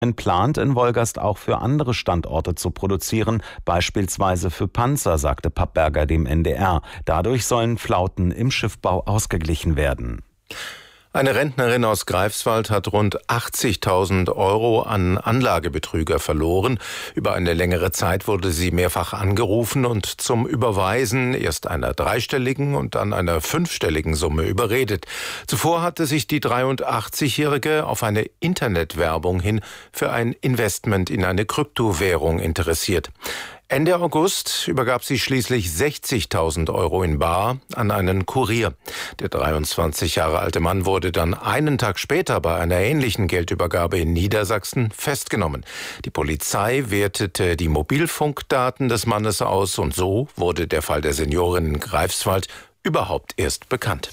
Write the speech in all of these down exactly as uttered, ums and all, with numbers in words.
plant, in Wolgast auch für andere Standorte zu produzieren, beispielsweise für Panzer, sagte Pappberger dem N D R. Dadurch sollen Flauten im Schiffbau ausgeglichen werden. Eine Rentnerin aus Greifswald hat rund achtzigtausend Euro an Anlagebetrüger verloren. Über eine längere Zeit wurde sie mehrfach angerufen und zum Überweisen erst einer dreistelligen und dann einer fünfstelligen Summe überredet. Zuvor hatte sich die dreiundachtzigjährige auf eine Internetwerbung hin für ein Investment in eine Kryptowährung interessiert. Ende August übergab sie schließlich sechzigtausend Euro in bar an einen Kurier. Der dreiundzwanzig Jahre alte Mann wurde dann einen Tag später bei einer ähnlichen Geldübergabe in Niedersachsen festgenommen. Die Polizei wertete die Mobilfunkdaten des Mannes aus und so wurde der Fall der Seniorin in Greifswald überhaupt erst bekannt.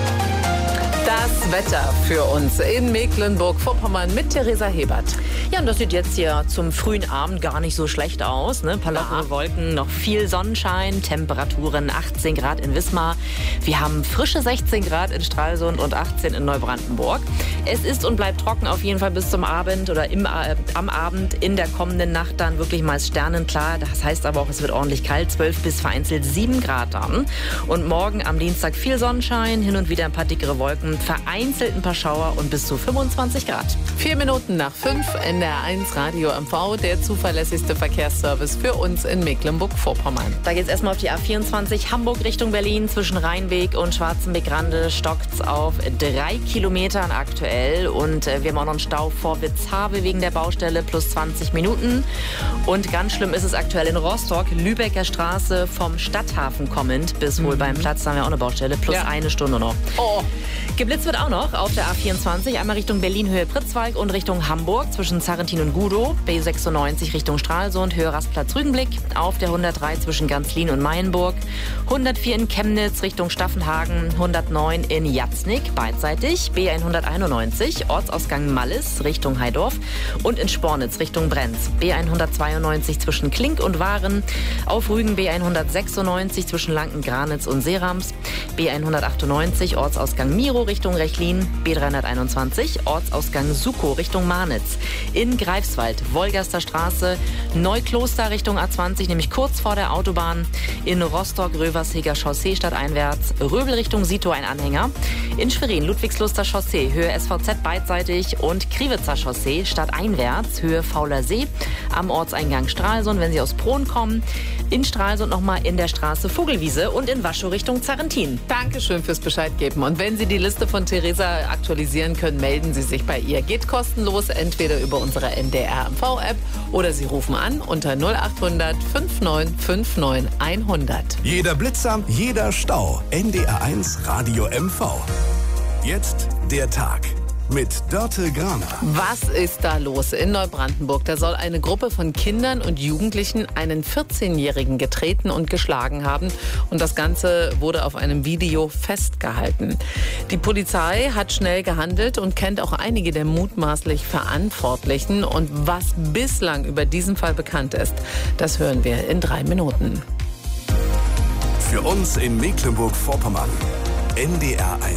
Das Wetter für uns in Mecklenburg-Vorpommern mit Theresa Hebert. Ja, und das sieht jetzt hier zum frühen Abend gar nicht so schlecht aus. Ne? Ein paar lockere Wolken, noch viel Sonnenschein, Temperaturen achtzehn Grad in Wismar. Wir haben frische sechzehn Grad in Stralsund und achtzehn in Neubrandenburg. Es ist und bleibt trocken auf jeden Fall bis zum Abend oder im, äh, am Abend. In der kommenden Nacht dann wirklich mal sternenklar. Das heißt aber auch, es wird ordentlich kalt, zwölf bis vereinzelt sieben Grad dann. Und morgen am Dienstag viel Sonnenschein, hin und wieder ein paar dickere Wolken, vereinzelt ein paar Schauer und bis zu fünfundzwanzig Grad. Vier Minuten nach fünf, N D R eins Radio M V, der zuverlässigste Verkehrsservice für uns in Mecklenburg-Vorpommern. Da geht's erstmal auf die A vierundzwanzig Hamburg Richtung Berlin. Zwischen Rheinweg und Schwarzenbeck-Rande stockt's auf drei Kilometern aktuell. Und äh, wir haben auch noch einen Stau vor Witzhabe wegen der Baustelle, plus zwanzig Minuten. Und ganz schlimm ist es aktuell in Rostock, Lübecker Straße vom Stadthafen kommend bis Holbeinplatz. Da haben wir auch eine Baustelle, plus ja. eine Stunde noch. Oh. Geblitzt wird auch noch auf der A vierundzwanzig, einmal Richtung Berlin-Höhe Pritzwalk und Richtung Hamburg zwischen Zarrentin und Gudow, B sechsundneunzig Richtung Stralsund, Höhe Rastplatz-Rügenblick, auf der hundertdrei zwischen Ganzlin und Mayenburg, hundertvier in Chemnitz Richtung Staffenhagen, hundertneun in Jatznick, beidseitig, B hunderteinundneunzig, Ortsausgang Mallis Richtung Heidorf und in Spornitz Richtung Brenz, B hundertzweiundneunzig zwischen Klink und Waren, auf Rügen B hundertsechsundneunzig zwischen Lanken-Granitz und Seerams, B hundertachtundneunzig Ortsausgang Miro Richtung Rechlin, B dreihunderteinundzwanzig, Ortsausgang Sukow Richtung Marnitz. In Greifswald, Wolgaster Straße, Neukloster Richtung A zwanzig, nämlich kurz vor der Autobahn. In Rostock, Röversheger Chaussee stadteinwärts, Röbel Richtung Sito ein Anhänger. In Schwerin, Ludwigsluster Chaussee, Höhe S V Z beidseitig und Kriwitzer Chaussee stadteinwärts, Höhe Fauler See. Am Ortseingang Stralsund, wenn Sie aus Prohn kommen. In Stralsund nochmal in der Straße Vogelwiese und in Waschow Richtung Zarrentin. Dankeschön fürs Bescheid geben. Und wenn Sie die Liste von Theresa aktualisieren können, melden Sie sich bei ihr. Geht kostenlos, entweder über unsere N D R M V-App oder Sie rufen an unter null achthundert fünfundneunzig neunundfünfzig hundert. Jeder Blitzer, jeder Stau. N D R eins Radio M V. Jetzt der Tag mit Dörte Graner. Was ist da los in Neubrandenburg? Da soll eine Gruppe von Kindern und Jugendlichen einen vierzehnjährigen getreten und geschlagen haben. Und das Ganze wurde auf einem Video festgehalten. Die Polizei hat schnell gehandelt und kennt auch einige der mutmaßlich Verantwortlichen. Und was bislang über diesen Fall bekannt ist, das hören wir in drei Minuten. Für uns in Mecklenburg-Vorpommern. N D R eins.